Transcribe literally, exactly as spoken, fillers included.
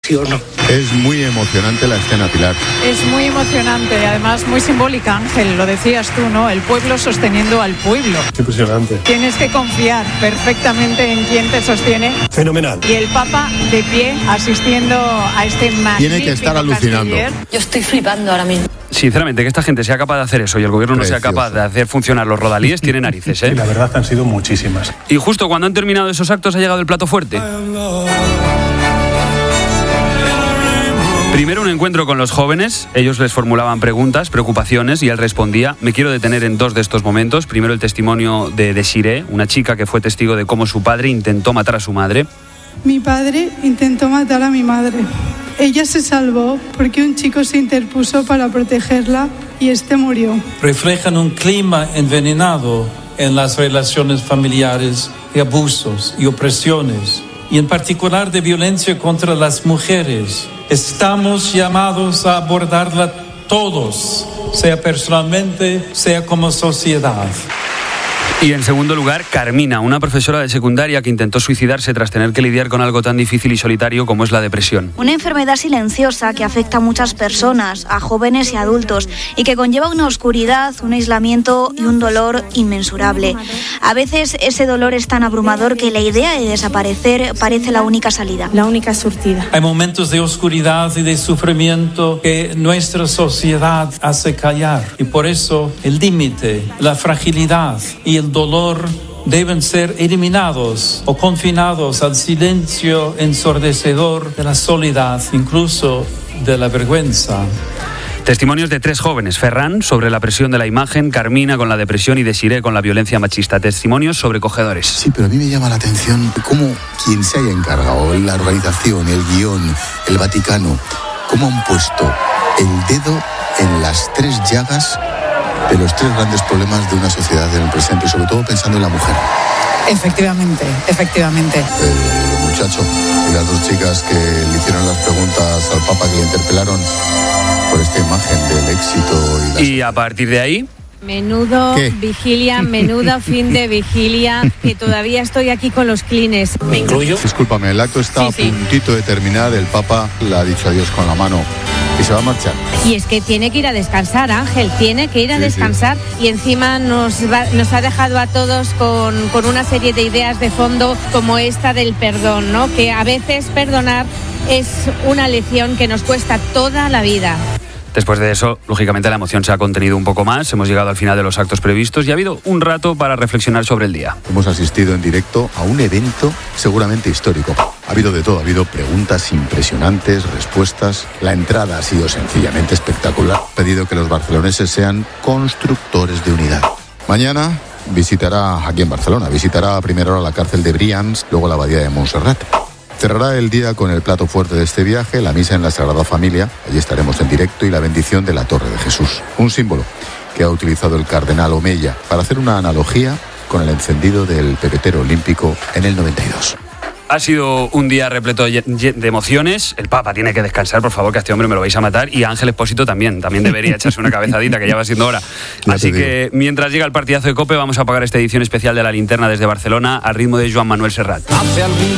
emociono. Es muy emocionante la escena, Pilar. Es muy emocionante, además muy simbólica, Ángel, lo decías tú, ¿no? El pueblo sosteniendo al pueblo. Impresionante. Tienes que confiar perfectamente en quien te sostiene. Fenomenal. Y el Papa de pie asistiendo a este magnífico Tiene que estar alucinando. canciller. Yo estoy flipando ahora mismo. Sinceramente, que esta gente sea capaz de hacer eso y el gobierno Precioso. no sea capaz de hacer funcionar los rodalíes, tiene narices, ¿eh? Sí, la verdad han sido muchísimas. Y justo cuando han terminado esos actos ha llegado el plato fuerte. Primero un encuentro con los jóvenes, ellos les formulaban preguntas, preocupaciones y él respondía. Me quiero detener en dos de estos momentos. Primero el testimonio de Desiree, una chica que fue testigo de cómo su padre intentó matar a su madre. Mi padre intentó matar a mi madre. Ella se salvó porque un chico se interpuso para protegerla y este murió. Reflejan un clima envenenado en las relaciones familiares de abusos y opresiones, y en particular de violencia contra las mujeres. Estamos llamados a abordarla todos, sea personalmente, sea como sociedad. Y en segundo lugar, Carmina, una profesora de secundaria que intentó suicidarse tras tener que lidiar con algo tan difícil y solitario como es la depresión. Una enfermedad silenciosa que afecta a muchas personas, a jóvenes y adultos, y que conlleva una oscuridad, un aislamiento y un dolor inmensurable. A veces ese dolor es tan abrumador que la idea de desaparecer parece la única salida. La única surtida. Hay momentos de oscuridad y de sufrimiento que nuestra sociedad hace callar, y por eso el límite, la fragilidad y el dolor deben ser eliminados o confinados al silencio ensordecedor de la soledad, incluso de la vergüenza. Testimonios de tres jóvenes, Ferran sobre la presión de la imagen, Carmina con la depresión y Desiree con la violencia machista. Testimonios sobrecogedores. Sí, pero a mí me llama la atención cómo quien se haya encargado, la organización, el guión, el Vaticano, cómo han puesto el dedo en las tres llagas de los tres grandes problemas de una sociedad en el presente, sobre todo pensando en la mujer. Efectivamente, efectivamente. El muchacho y las dos chicas que le hicieron las preguntas al Papa, que le interpelaron por esta imagen del éxito. Y, la... y a partir de ahí... Menudo ¿Qué? vigilia, menudo fin de vigilia, que todavía estoy aquí con los clines. ¿Me incluyo? Discúlpame, el acto está Sí, a sí. puntito de terminar, el Papa le ha dicho adiós con la mano y se va a marchar. Y es que tiene que ir a descansar, Ángel, tiene que ir a Sí, descansar y encima nos, va, nos ha dejado a todos con, con una serie de ideas de fondo como esta del perdón, ¿no? Que a veces perdonar es una lección que nos cuesta toda la vida. Después de eso, lógicamente la emoción se ha contenido un poco más, hemos llegado al final de los actos previstos y ha habido un rato para reflexionar sobre el día. Hemos asistido en directo a un evento seguramente histórico. Ha habido de todo, ha habido preguntas impresionantes, respuestas. La entrada ha sido sencillamente espectacular. He pedido que los barceloneses sean constructores de unidad. Mañana visitará, aquí en Barcelona, visitará a primera hora la cárcel de Brians, luego la abadía de Montserrat. Cerrará el día con el plato fuerte de este viaje, la misa en la Sagrada Familia, allí estaremos en directo, y la bendición de la Torre de Jesús. Un símbolo que ha utilizado el cardenal Omeya para hacer una analogía con el encendido del pepetero olímpico en el noventa y dos. Ha sido un día repleto de emociones. El Papa tiene que descansar, por favor, que a este hombre me lo vais a matar. Y Ángel Expósito también. También debería echarse una cabezadita, que ya va siendo hora. Ya Así te que digo. mientras llega el partidazo de COPE, vamos a apagar esta edición especial de La Linterna desde Barcelona al ritmo de Joan Manuel Serrat. Hace algún